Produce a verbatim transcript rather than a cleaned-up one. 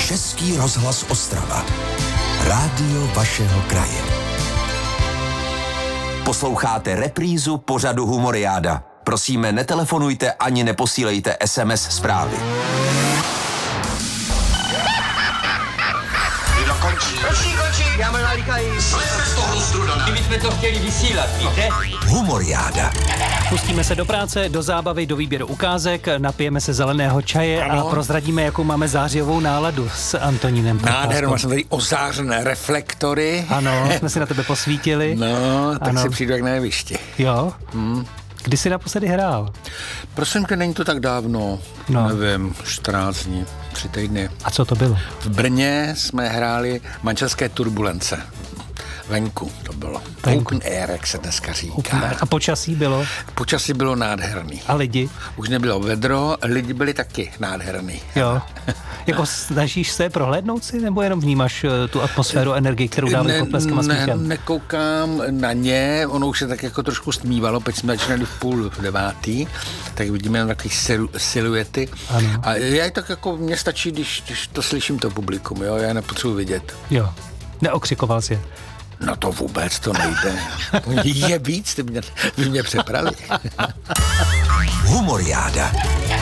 Český rozhlas Ostrava. Rádio vašeho kraje. Posloucháte reprízu pořadu Humoriáda. Prosíme, netelefonujte ani neposílejte es em es zprávy. Končí. Končí, končí. Já možná líkají. Slejme z toho strudana. My jsme to chtěli vysílat, víte? Humoriáda. Pustíme se do práce, do zábavy, do výběru ukázek, napijeme se zeleného čaje ano. a prozradíme, jakou máme zářijovou náladu s Antonínem Procházkou. Nádhernou, jsme tady ozářené reflektory. Ano, jsme si na tebe posvítili. No, tak ano. si přijdu jak na jevišti. Jo? Hmm. Kdy jsi naposledy hrál? Prosím tě, není to tak dávno, no. nevím, čtrnáct dní, tři týdny. A co to bylo? V Brně jsme hráli Manželské turbulence. Venku to bylo. Venku. Open air, jak se dneska říká. Open air. A počasí bylo? Počasí bylo nádherný. A lidi? Už nebylo vedro, lidi byli taky nádherný. Jo. Jako snažíš se prohlédnout si, nebo jenom vnímáš tu atmosféru, energii, kterou dávají popleskem a smíchem? Ne, nekoukám na ně, ono už se tak jako trošku stmívalo, teď jsme začínali v půl devátý, tak vidíme jenom takové silu, siluety. Ano. A já tak jako, mně stačí, když, když to slyším to publikum, jo, já nepotřebuji vidět. Jo, neokřikoval jsi je. No to vůbec, to nejde. Je víc, ty mě, vy mě přeprali. Humoriáda.